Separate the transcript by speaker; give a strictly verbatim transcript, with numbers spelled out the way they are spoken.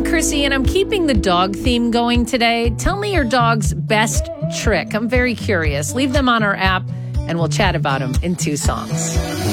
Speaker 1: I'm Chrissy, and I'm keeping the dog theme going today. Tell me your dog's best trick. I'm very curious. Leave them on our app, and we'll chat about them in two songs.